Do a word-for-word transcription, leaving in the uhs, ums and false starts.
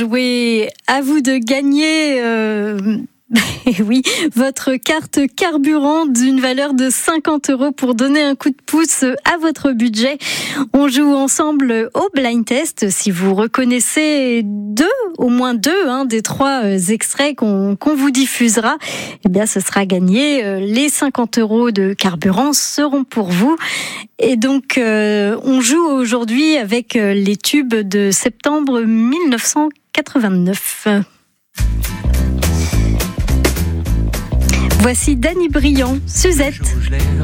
Oui, à vous de gagner euh, oui, votre carte carburant d'une valeur de cinquante euros pour donner un coup de pouce à votre budget. On joue ensemble au blind test. Si vous reconnaissez deux, au moins deux hein, des trois extraits qu'on, qu'on vous diffusera, eh bien ce sera gagné. Les cinquante euros de carburant seront pour vous. Et donc, euh, on joue aujourd'hui avec les tubes de septembre mille neuf cent quatre-vingt-neuf. Voici Danny Briand, Suzette.